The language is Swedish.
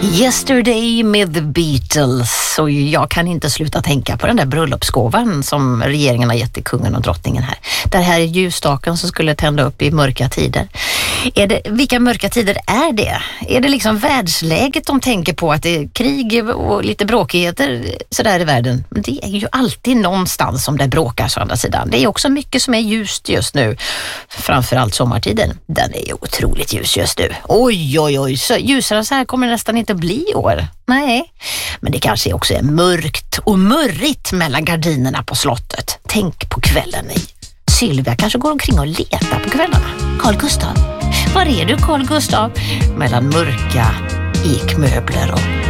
Yesterday med The Beatles, och jag kan inte sluta tänka på den där bröllopsgåvan som regeringen har gett till kungen och drottningen här. Det här är ljusstaken som skulle tända upp i mörka tider. Vilka mörka tider är det? Är det liksom världsläget de tänker på, att det är krig och lite bråkigheter sådär i världen? Men det är ju alltid någonstans som det bråkar så andra sidan. Det är också mycket som är ljust just nu. Framförallt sommartiden. Den är ju otroligt ljus just nu. Oj, så ljusare så här kommer det nästan inte bli i år. Nej, men det kanske också är mörkt och murrigt mellan gardinerna på slottet. Tänk på kvällen i. Sylvia kanske går omkring och letar på kvällarna. Carl Gustav, var är du Carl Gustav? Mellan mörka ekmöbler och